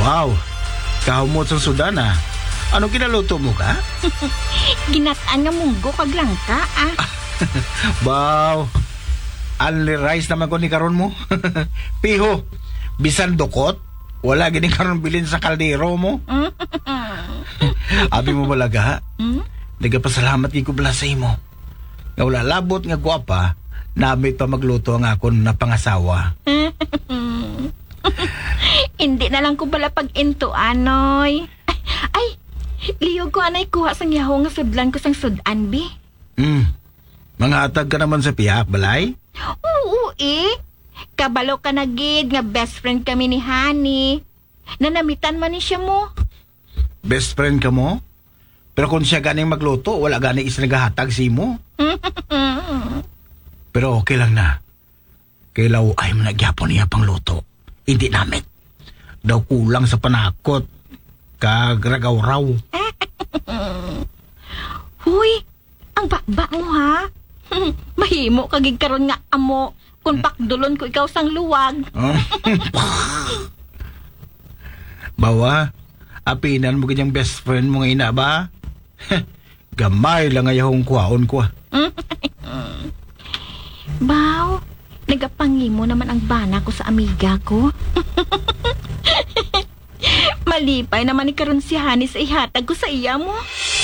Wow, kahumot sa Sudan ah. Anong kinaluto mo ka? Ginataan nga munggo kag langka ah. Wow, only rice naman ko ni karon mo. Piho, bisan dukot, wala gining karon bilin sa kaldero mo. Abi mo balaga, nagapasalamat ko pala sa imo. Nga wala labot nga gwapa, namit pa magluto ang akon na pangasawa. Hindi na lang ko bala pag-into, anoy. Ay, liyog ko anay kuha sang yaho nga sudlan ko sang sudan, bi. Mga atag ka naman sa piyak, balay? Oo, eh. Kabalo ka na gid nga best friend kami ni Honey. Nanamitan man ni siya mo. Best friend ka mo? Pero kung siya ganing magluto, wala ganing isa nagahatag si mo. Pero okay lang na. Kailaw ay managyapon niya pang luto. Hindi namin. Daw kulang sa panakot. Kagragaw raw. Huy, ang bakba mo ha? Mahimo kagig karon nga amo kung pakdulon ko ikaw sang luwag. Bawa, apinan mo ganyang best friend mo nga ina ba? Gamay lang ayahong kuhaon ko. Baw, nagapangimo naman ang bana ko sa amiga ko. Malipay naman ni karon si Honey sa ihatag ko sa iya mo.